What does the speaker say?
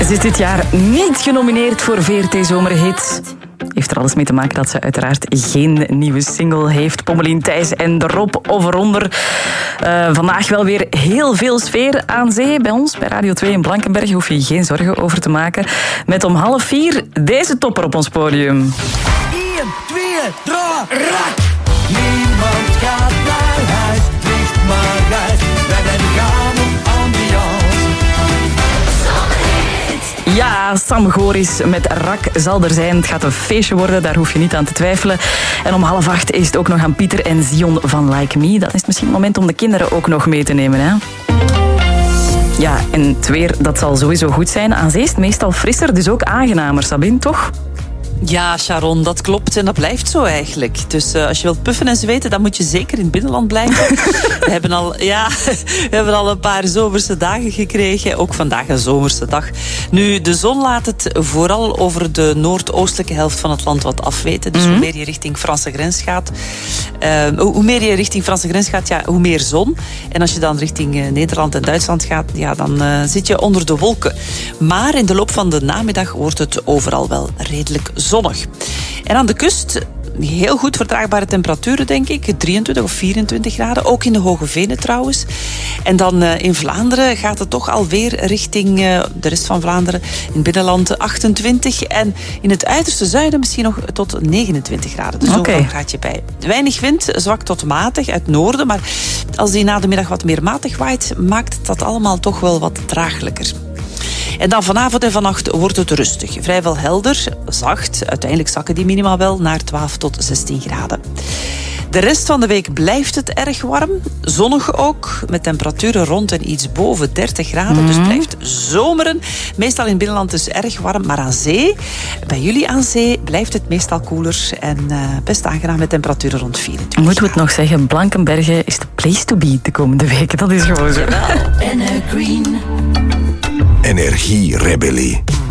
Ze is dit jaar niet genomineerd voor VRT Zomerhit. Heeft er alles mee te maken dat ze uiteraard geen nieuwe single heeft. Pommelien Thijs en de Rob Overonder. Vandaag wel weer heel veel sfeer aan zee. Bij ons, bij Radio 2 in Blankenberg, hoef je geen zorgen over te maken. Met om 3:30 deze topper op ons podium. 1, 2, 3, rak! Niemand gaat naar huis, licht maar uit. Wij blijven gaan op ambiance. Ja, Sam Goris met Rak zal er zijn. Het gaat een feestje worden, daar hoef je niet aan te twijfelen. En om 7:30 is het ook nog aan Pieter en Zion van Like Me. Dat is misschien het moment om de kinderen ook nog mee te nemen, hè? Ja, en het weer, dat zal sowieso goed zijn. Aan zee is het meestal frisser, dus ook aangenamer, Sabine, toch? Ja, Sharon, dat klopt en dat blijft zo eigenlijk. Dus als je wilt puffen en zweten, dan moet je zeker in het binnenland blijven. We hebben al een paar zomerse dagen gekregen. Ook vandaag een zomerse dag. Nu, de zon laat het vooral over de noordoostelijke helft van het land wat afweten. Dus hoe meer je richting Franse grens gaat... hoe meer zon. En als je dan richting Nederland en Duitsland gaat, ja, dan zit je onder de wolken. Maar in de loop van de namiddag wordt het overal wel redelijk zonnig. En aan de kust heel goed verdraagbare temperaturen, denk ik. 23 of 24 graden. Ook in de Hoge Venen trouwens. En dan in Vlaanderen gaat het toch alweer richting de rest van Vlaanderen. In het binnenland 28. En in het uiterste zuiden misschien nog tot 29 graden. Dus ook een graadje bij. Weinig wind, zwak tot matig uit het noorden. Maar als die na de middag wat meer matig waait, maakt dat allemaal toch wel wat draaglijker. En dan vanavond en vannacht wordt het rustig. Vrijwel helder, zacht. Uiteindelijk zakken die minima wel naar 12 tot 16 graden. De rest van de week blijft het erg warm. Zonnig ook, met temperaturen rond en iets boven 30 graden. Dus het blijft zomeren. Meestal in het binnenland dus erg warm, maar aan zee, bij jullie aan zee, blijft het meestal koeler en best aangenaam met temperaturen rond 24. Moeten we het nog zeggen, Blankenbergen is de place to be de komende weken. Dat is gewoon zo. Green. Energierebellie.